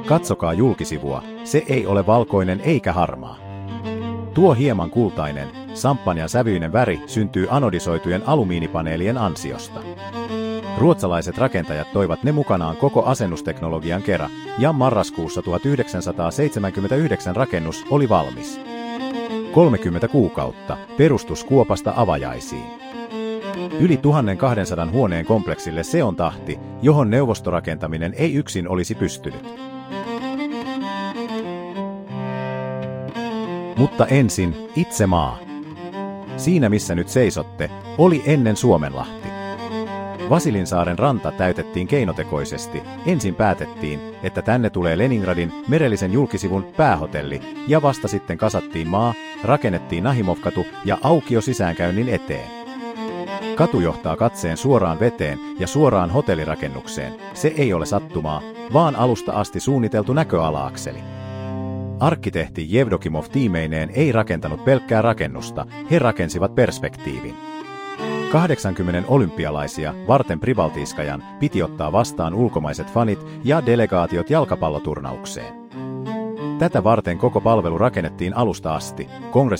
Katsokaa julkisivua, se ei ole valkoinen eikä harmaa. Tuo hieman kultainen, samppanjan sävyinen väri syntyy anodisoitujen alumiinipaneelien ansiosta. Ruotsalaiset rakentajat toivat ne mukanaan koko asennusteknologian kera, ja marraskuussa 1979 rakennus oli valmis. 30 kuukautta, perustuskuopasta avajaisiin. Yli 1200 huoneen kompleksille se on tahti, johon neuvostorakentaminen ei yksin olisi pystynyt. Mutta ensin itse maa. Siinä missä nyt seisotte, oli ennen Suomenlahti. Vasilinsaaren ranta täytettiin keinotekoisesti. Ensin päätettiin, että tänne tulee Leningradin merellisen julkisivun päähotelli, ja vasta sitten kasattiin maa, rakennettiin Nahimovkatu ja aukio sisäänkäynnin eteen. Katu johtaa katseen suoraan veteen ja suoraan hotellirakennukseen. Se ei ole sattumaa, vaan alusta asti suunniteltu näköala-akseli. Arkkitehti Jevdokimov tiimeineen ei rakentanut pelkkää rakennusta, he rakensivat perspektiivin. 80 olympialaisia varten Pribaltiiskajan piti ottaa vastaan ulkomaiset fanit ja delegaatiot jalkapalloturnaukseen. Tätä varten koko palvelu rakennettiin alusta asti.